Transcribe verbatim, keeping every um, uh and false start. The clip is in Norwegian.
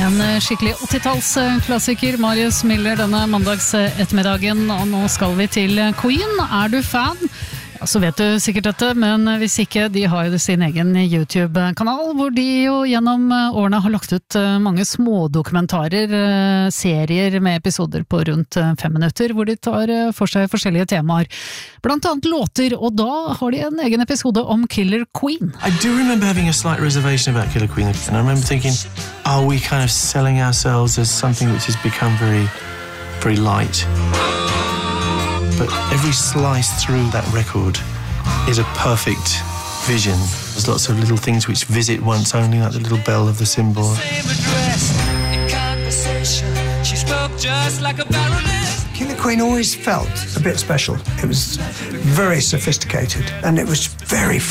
En skikkelig åttitallsklassiker, Marius Miller, denne mandags ettermiddagen, og nå skal vi til Queen. Er du fan? Ja, så vet du sikkert dette, men hvis ikke, de har jo sin egen YouTube-kanal, hvor de jo gjennom årene har lagt ut mange smådokumentarer, serier med episoder på rundt fem minutter, hvor de tar for seg forskjellige temaer, blant annet låter, og da har de en egen episode om Killer Queen. I do remember having a slight reservation about Killer Queen, and I remember thinking, are we kind of selling ourselves as something which has become very, very light? But every slice through that record is a perfect vision. There's lots of little things which visit once only, like the little bell of the cymbal. Killer Queen always felt a bit special. It was very sophisticated, and it was very